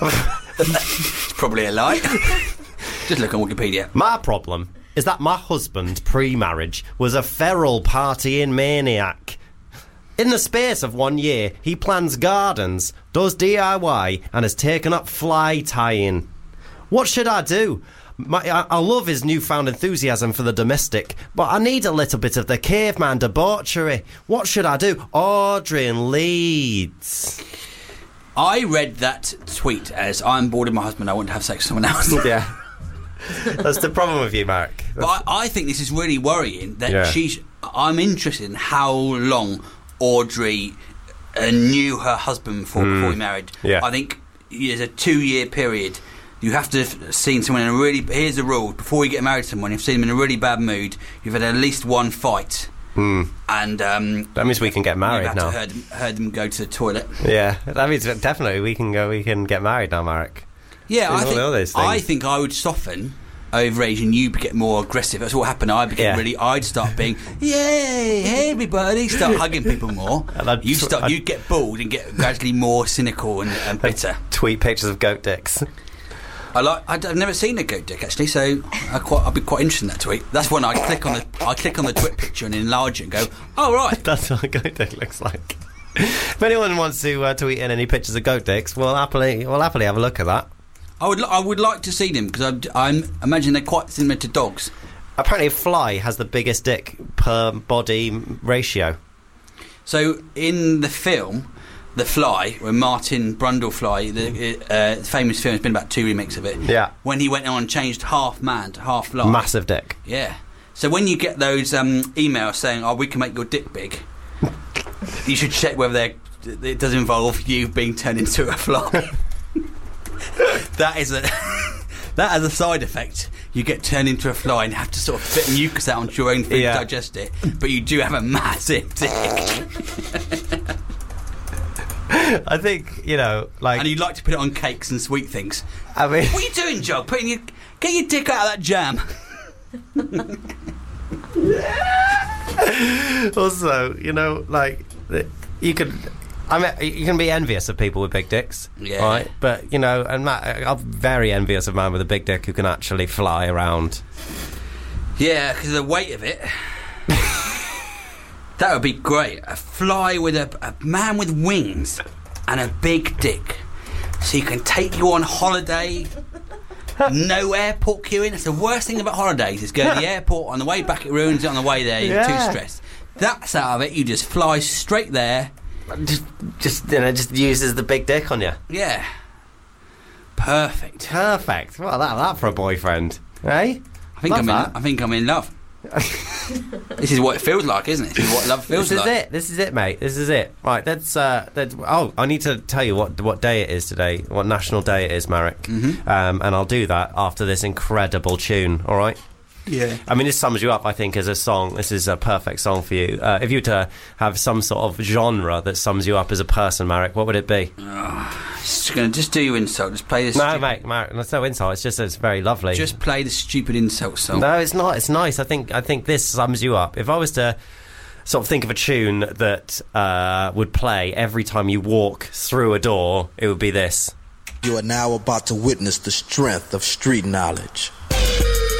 It's probably a lie. Just look on Wikipedia. My problem is that my husband, pre-marriage, was a feral partying maniac. In the space of 1 year, he plans gardens, does DIY, and has taken up fly tying. What should I do? I love his newfound enthusiasm for the domestic, but I need a little bit of the caveman debauchery. What should I do? Audrey in Leeds. I read that tweet as, I'm bored of my husband, I want to have sex with someone else. Yeah. That's the problem with you, Mark. But I think this is really worrying that I'm interested in how long Audrey knew her husband before he married. Yeah. I think there's a 2-year period. You have to have seen someone in a really... Here's the rule. Before you get married to someone, you've seen them in a really bad mood, you've had at least one fight. And that means we can get married now. Heard them go to the toilet. Yeah, that means definitely we can get married now, Marek. Yeah, I think I would soften over age and you get more aggressive. That's what happened. I'd start being, yay, hey everybody, start hugging people more. You'd get bored and get gradually more cynical and bitter. Tweet pictures of goat dicks. I've never seen a goat dick actually, so I'd be quite interested in that tweet. That's when I click on the twit picture and enlarge it and go, oh right, that's what a goat dick looks like. If anyone wants to tweet in any pictures of goat dicks, we'll happily have a look at that. I would like to see them because I imagine they're quite similar to dogs. Apparently, a fly has the biggest dick per body ratio. So in the film The Fly, when Martin Brundlefly, the famous film, has been about 2 remakes of it. Yeah. When he went on and changed half man to half fly. Massive dick. Yeah. So when you get those emails saying, "Oh, we can make your dick big," you should check whether it does involve you being turned into a fly. That is a side effect. You get turned into a fly and have to sort of spit mucus out onto your own food to digest it. But you do have a massive dick. I think, and you'd like to put it on cakes and sweet things. I mean, what are you doing, Joe? Get your dick out of that jam. Also, you could. I mean, you can be envious of people with big dicks, right? But and Matt, I'm very envious of a man with a big dick who can actually fly around. Yeah, because of the weight of it. That would be great. A fly with a man with wings and a big dick, so you can take you on holiday. No airport queuing. That's the worst thing about holidays, is going to the airport, on the way back it ruins it, on the way there you're too stressed. That's out of it. You just fly straight there. Just uses the big dick on you. Yeah. Perfect. Well, that for a boyfriend, eh? I think I'm in love. This is what it feels like, isn't it? This is what love feels like. This is it, mate. This is it. Right, I need to tell you what day it is today, what national day it is, Marek. Mm-hmm. And I'll do that after this incredible tune, all right? Yeah. I mean, this sums you up, I think, as a song. This is a perfect song for you. If you were to have some sort of genre that sums you up as a person, Marek, what would it be? Just do your insult. Just play this. No, mate, Marek, that's no insult. It's just it's very lovely. Just play the stupid insult song. No, it's not. It's nice. I think this sums you up. If I was to sort of think of a tune that would play every time you walk through a door, it would be this. You are now about to witness the strength of street knowledge.